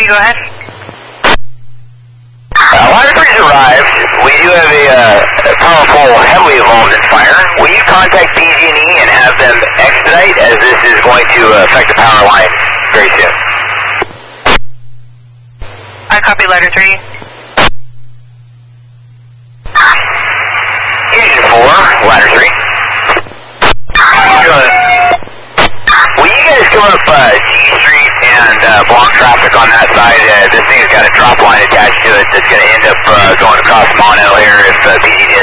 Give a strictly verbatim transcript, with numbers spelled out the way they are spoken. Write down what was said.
three, go ahead. Uh, ladder three's arrived. We do have a, uh, a powerful, heavily evolved fire. Will you contact P G and E and have them expedite, as this is going to uh, affect the power line very soon? I copy ladder three. Engine four, ladder three. Good. Will you guys come up uh, G Street and uh, block traffic on that side? Uh, this thing's got a drop line attached to it that's going to end up uh, going across Mono here if uh, P G